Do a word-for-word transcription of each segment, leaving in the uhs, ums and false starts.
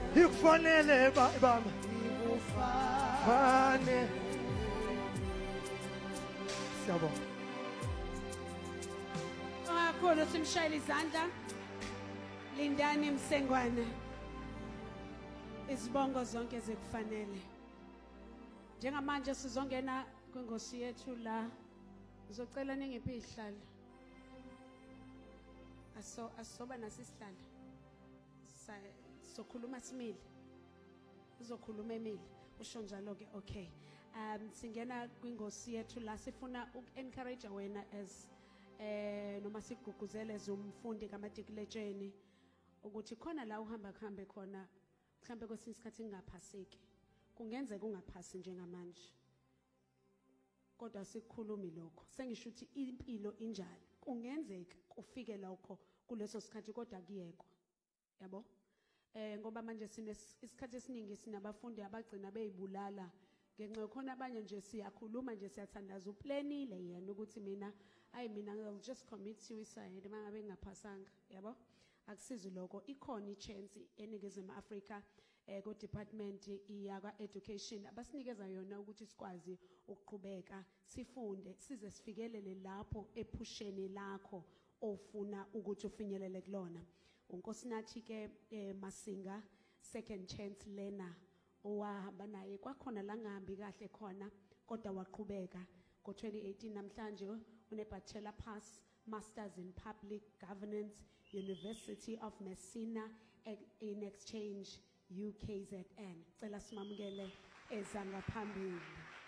ikufanele baba fane siyabonga Kakhulu simshayele izandla Lindani Msengwane Izibongo zonke zikufanele Njengamanje sizongena kwingosi yethu la Ngizocela ningiphi ihlalo Aso asoba nasisihlalo sokhuluma simile Uzokhuluma emile usho njalo ke okay um singena kwingosi yethu la sifuna ukencourage wena as eh noma siguguzele zomfundi kaMatriculation ukuthi khona la uhamba kuhambe khona mhlambe kwesinye isikhathi ngingaphaseki kungenzeka ungaphasi njengamanje kodwa sikukhulumi lokho sengisho ukuthi impilo injalo kungenzeka kufike lokho kuleso sikhathi kodwa kuyekwa yabo eh ngoba manje sine isikhathi esiningi sinabafundi abagcina beyibulala ngenxa yokhona abanye nje siyakhuluma nje siyathandaza uplanile yena ukuthi mina ayi mina I'll just commit suicide mangabe ngingaphasanga yabo akusizi lokho ikhona ichance eNingizimu Afrika eh ku department iyaka education abasinikeza yona ukuthi sikwazi ukuqhubeka sifunde size sifikelele lapho ephusheni lakho ofuna ukuthi ufinyelele kulona unkosinathi ke eh, Masinga second chance learner owahamba naye kwakhona la ngahambi kahle khona kodwa waqhubeka ngo twenty eighteen namhlanje une bachelor pass masters in public governance University of Messina in exchange U K Z N cela simamukele ezanga phambili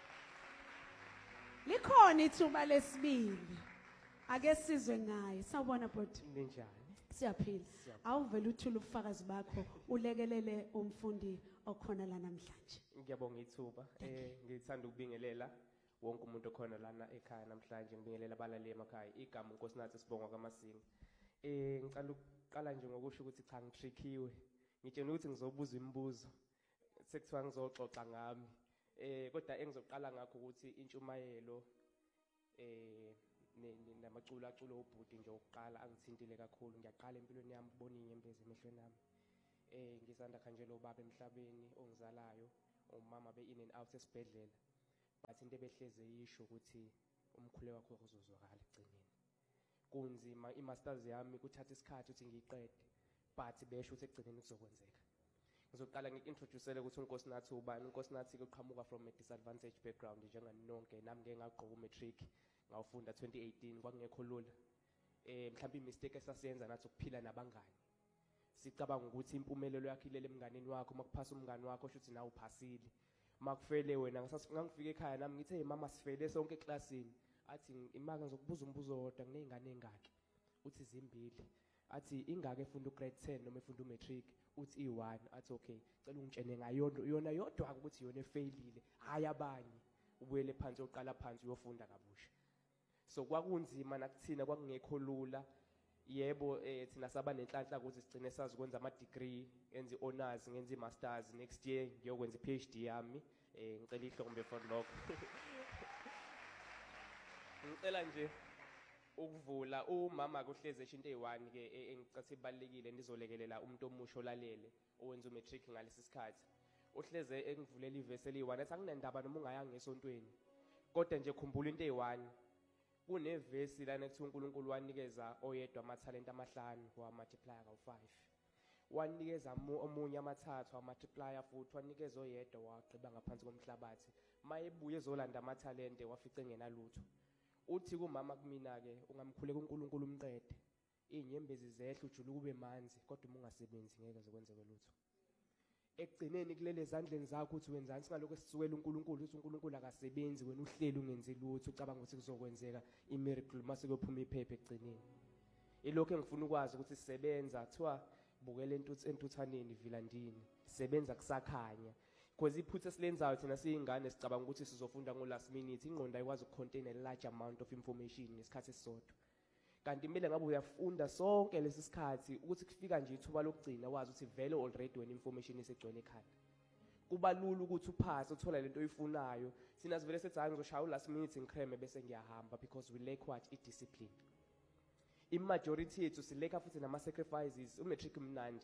likhona ithuba lesibili ake sizwe ngaye sawubona bot ninjani siyaphila awuvela uthula ubufakazi bakho ulekelele umfundi okhona la namhlanje ngiyabonga ithuba eh ngithanda ukubingelela wonke umuntu okhona lana ekhaya namhlanje ngibingelela abalaleli emakhaya igama unkosinathi sibonga kaMasinga eh ngicela ukuqala nje ngokusho ukuthi cha ngitrickiwe ngitshela ukuthi ngizobuza imibuzo sekuthiwa ngizoxoxa ngami eh kodwa engizoqala ngakho ukuthi intshumayelo eh namaculo aculo ubhuti nje oqala angithintile kakhulu ngiyaqala empilweni yami ukubona inyembezi emehlweni nami eh ngisanda khanjelo baba emhlabeni ongizalayo umama be in and out esibhedlela bathi into ebehleze yisho ukuthi umkhule wakho uzozwakala egcineni kunzima imasters yami kuthatha isikhathi ukuthi ngiyiqede but besho ukuthi egcineni kuzokwenzeka ngizoqala ngiintroducele ukuthi unkosinathi ubani unkosinathi uqhamuka from a disadvantaged background njengani nonke nami ngeke ngaqoqa umatric ngawufunda twenty eighteen kwakungekho lula eh mhlawumbe imistake esasiyenza nathi ukuphila nabangani sicabanga ukuthi impumelelo yakhe ilele emnganeni wakho makuphasa umngani wakho shuthi nawe uphasile makufele wena ngasasingangifika ekhaya nami ngithe hey mama sifele sonke eclassini athi imaka ngizokubuza umbuzo wodwa kunezingane engaki uthi zimbili athi ingake efunda ugrade ten noma efunda umatric uthi i one athi okay cela ungitshene ngayo yona yodwa ukuthi yona efailile hayi abanye ubuyele phansi oqala phansi uyofunda kabusha so kwakunzima nakuthina kwakungekho lula yebo eh thina saba nenhlanhla ukuthi sigcine sazi ukwenza ama degree enze honors ngenze masters next year ngiyokwenza i PhD yami eh ngicela ihlombe for lokho ngicela nje ukuvula umama kuhleze into eyi-one ke engicathi ibalekile ndizolekelela umuntu omusha olalele owenza umatric ngalesi sikhathi uhleze engivulela ivesi eli-one ethi anginendaba noma ungayanga esontweni kodwa nje khumbula into eyi-one kunevesi lana ekuthiwa uNkulunkulu wanikeza oyedwa amathalenta amahlanu wamultiplier kawu-five wanikeza omunye amathathu amultiplier futhi wanikeza oyedwa wagqiba ngaphansi komhlabathi mayebuye ezolanda amathalente wafice engenalutho uthi kumama kumina ke ungamkhuleka uNkulunkulu umqede inyembezi zehle ujulu kube manzi kodwa uma ungasebenzi ngeke zokwenzeke lutho ekugcineni kulele ezandleni zakho uthi wenzani singalokho sisuwela uNkulunkulu uthi uNkulunkulu akasebenzi wena uhleli ungenzi lutho ucabanga ukuthi kuzokwenzeka imiracle mase kuyophuma iphepha ekugcineni ilokho engifuna ukwazi ukuthi sisebenza kuthiwa bukela entuthaneni vilandini sisebenza kusakhanya because iphutha esilenzayo thina siyingane sicabanga ukuthi sizofunda ngo last minute ingqondo ayikwazi ukucontain a large amount of information ngesikhathi esisodwa kanti impela ngabe uyafunda sonke lesi sikhathi ukuthi kufika nje ithuba lokugcina wazi ukuthi vele already when information isegcwele ekhaya kuba lula ukuthi uphase uthola lento oyifunayo sina sivele sethi hayi ngizoshaya last minute ngikreme bese ngiyahamba because we lack what i-discipline imajority yethu sileka futhi nama sacrifices umatric mnandi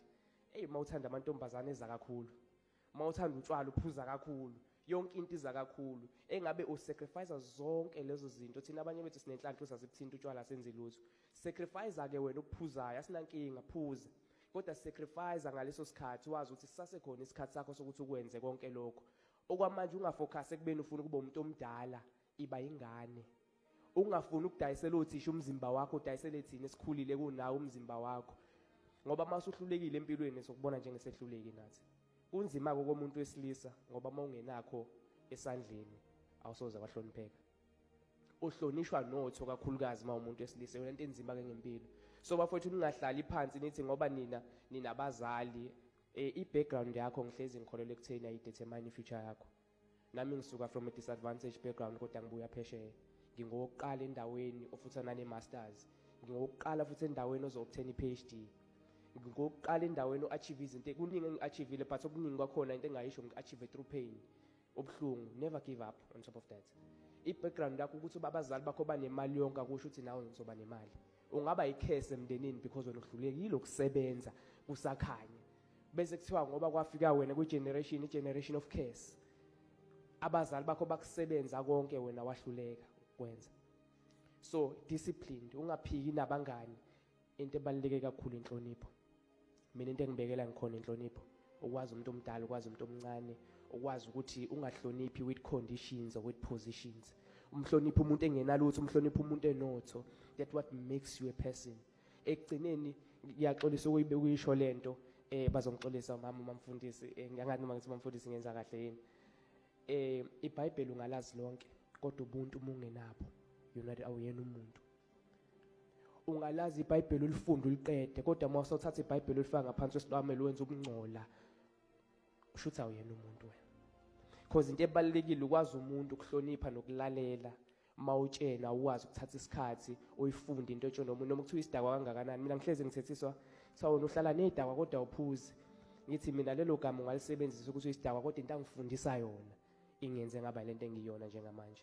hey mawuthanda amantombazane eza kakhulu, mawuthanda utshwala uphuza kakhulu, yonke into iza kakhulu, engabe usacrifice zonke lezo zinto. Thina abanye bethu sinenhlanhla sasibuthinta utshwala senze lutho. Sacrifice ake wena ukuphuzayo asinankinga phuza, kodwa sacrifice ngaleso sikhathi wazi ukuthi sisasekhona isikhathi sakho sokuthi ukwenze konke lokho. Okwamanje ungafocus ekubeni ufuna ukuba umuntu omdala, iba ingane. Ungafuni ukudayisela uthisha umzimba wakho, udayisele thina esikhulile kunawo umzimba wakho. Ngoba masuhlulekile empilweni sokubona njengesehluleki nathi. Kunzima komuntu wesilisa ngoba mawungenakho esandleni awusoze kwahlonipheka. Uhlonishwa notho kakhulukazi mawumuntu wesilisa, yona into enzima ke ngempilo. So bafowethu ningahlali phansi nithi ngoba nina ninabazali, eh i-background yakho ngihlezi ngikholele ekutheni ayidetermine i-future yakho. Nami ngisuka from a disadvantaged background kodwa ngibuya phesheya. Ngingokuqala endaweni ofutha nane masters. Ngingokuqala futhi endaweni ozo-obtain i-PhD. Ngokuqala endaweni o-achieve izinto kuningi engi-achievile but okuningi kwakhona into engayisho ngi-achieve through pain, obhlungu. Never give up on top of that. I-background yakho ukuthi babazali bakho banemali yonke akusho ukuthi nawe ngizoba nemali. Ungaba ikhese emndenini because wena uhlulekile ukusebenza kusakhanya. Bese kuthiwa ngoba kwafika wena kwi-generation, i-generation of curse, abazali bakho bakusebenza konke wena wahluleka ukwenza. So disciplined, ungaphiki nabangani. Into ebaluleke kakhulu inhlonipho. Mina into engibekela ngikhona inhlonipho, ukwazi umuntu omdala, ukwazi umuntu omncane, ukwazi ukuthi ungahloniphi with conditions or with positions. Umhlonipha umuntu engenalutho, umhlonipha umuntu enotho. That what makes you a person. Ekugcineni ngiyaxolisa ukuyisho lento, eh bazongixolisa mama umfundisi, ngiyangani noma ngithi umfundisi ngenza kahle yini. Eh iBhayibheli ungalazi lonke, kodwa ubuntu mungenabo, yona awuyena umuntu. Ungalazi iBhayibheli ulifunde uliqede, kodwa uma usothatha iBhayibheli ulifaka ngaphansi kwesihlwamelo wenza ukungcola, ushutha awuyena umuntu wena. Because into ebalekile ukwazi umuntu ukuhlonipha nokulalela. Mawutshena uwazi ukuthatha isikhathi uyifunde into etshona umuntu noma kuthiwa isidakwa kangakanani. Mina ngihleze ngithethiswa sawona uhlala nedakwa kodwa uphuze. Ngithi mina lelo gama ungalisebenzisa ukuthi isidakwa kodwa into angifundisa yona ingenze ngaba lento engiyona njengamanje.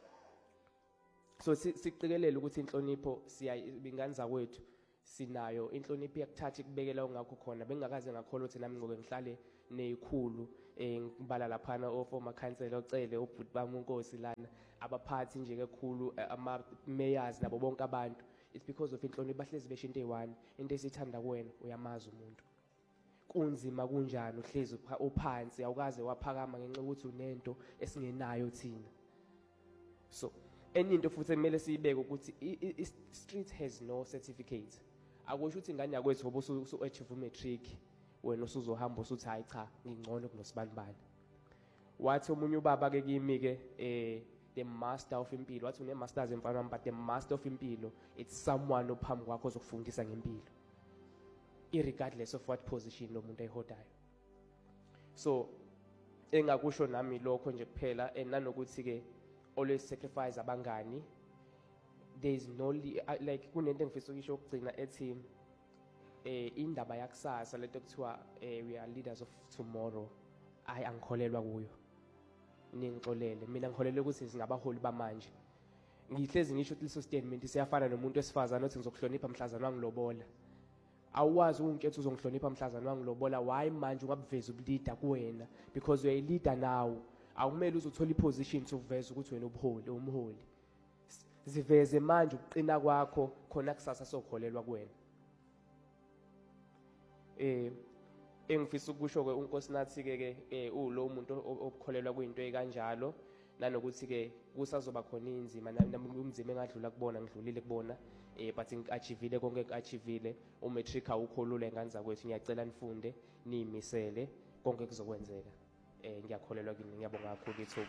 So siqikelele ukuthi inhlonipho siyayibingani zakwethu sinayo. Inhlonipho yakuthatha ikubekela ongakho khona. Bengakaze ngakholwa ukuthi nami ngoke ngihlale nezikhulu eh ngibala lapha o former councillor ocele ubhuti bami uNkosi lana abaphathi nje kekhulu ama mayors nabo bonke abantu. It's because of inhlonipho bahlezi besho into eyi-one, into esithanda kuwena uyamazi umuntu. Kunzima kunjani uhlezi uphansi awukaze waphakama ngenxa ukuthi unento esingenayo thina. So enye into futhi kumele siyibeke ukuthi i-street has no certificate. Akusho ukuthi ingane yakwethu ngoba usu-achieve matric wena usuzohamba usuthi hayi cha ngingcono kunosibani. Wathi omunye ubaba ke kimi ke eh the master of impilo, wathi une masters emfana but the master of impilo it's someone ophambi kwakho ozokufundisa ngempilo, irregardless of what position lo muntu ayihodayo. So engakusho nami lokho nje kuphela enanokuthi ke always sacrifice abangani. There is no like kunento engifisa ukisho ukugcina ethi eh indaba yakusasa lento kuthiwa eh we are leaders of tomorrow. Ayi angikholelwa kuyo. Ningixolele mina ngikholele ukuthi singabaholi bamanje. Ngihlezi ngisho ukuthi leso statement siyafana nomuntu esifazana othi ngizokuhlonipha mhlazana wangilobola. Awazi ungikethe uzongihlonipha mhlazana wangilobola. Why manje ungabuveza ubuleader kuwena? Because you are a leader now. Awumele uzothola iposition sokuveza ukuthi wena ubuholi umholi. Ziveze manje uqina kwakho khona kusasa sokholelwa kuwena. Eh engifisa ukusho ke uNkosi nathi ke ke eh ulo umuntu obukholelwa kuyinto ekanjalo nanokuthi ke kusazoba khona inzima nami umzima engadlula kubona ngidlulile kubona eh but ngiachievile konke ngiachievile umatric awukholule engane zakwethu. Ngiyacela nifunde niyimisele konke kuzokwenzeka. Eh ngiyakholelwa kini, ngiyabonga kakhulu ithuba.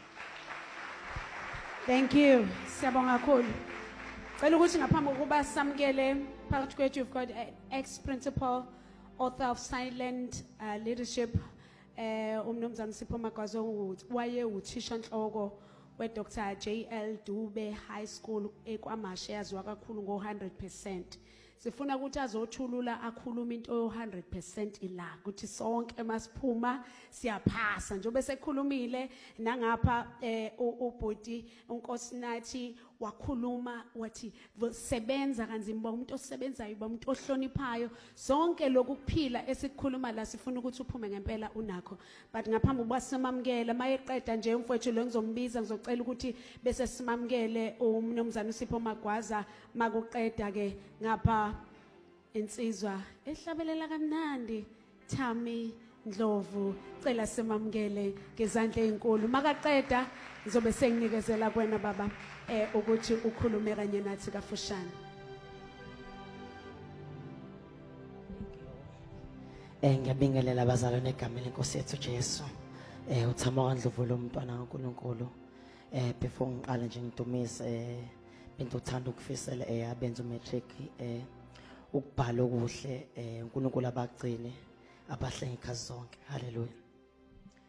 Thank you. Siyabonga kakhulu. Cela ukuthi ngaphambi kokuba samukele phakathi kwethu you've got an ex-principal author of Silent uh, Leadership eh umnumzana Sipho Magwazo waye uthisha nhloko we Doctor J L Dube High School eKwamashe yaziwa kakhulu ngo one hundred percent. Sifuna ukuthi azothulula akhuluma into yo one hundred percent ila ukuthi sonke masiphuma siyaphasa njengoba sekhulumile nangapha eh ubhuti uNkosi nathi wakhuluma wathi sebenza kanzima uba umuntu osebenzayo uba umuntu ohloniphayo zonke lokuphila esikhuluma la sifuna ukuthi uphume ngempela unakho but ngaphambi kuba simamukele mayeqeda nje umfowethu lo ngizombiza ngizocela ukuthi bese simamukele umnumzana uSipho Magwaza makuqeda ke ngapha insizwa ehlabelela kamnandi Thami Ndlovu cela simamukele ngezandla ezinkulu makaqeda ngizobe senginikezela kwena baba eh ukuthi ukhulume kanye nathi kafushane. Eh ngiyabingelela abazalwane egameni lenkosi yethu Jesu. Eh uthama kaNdlovu lo mntwana kaNkulunkulu. Eh before ngiqale nje ngidumise eh bento uthanda ukufisela eh abenza umatric eh ukubhala okuhle eh uNkulunkulu abagcine abahlengikazi zonke. Hallelujah.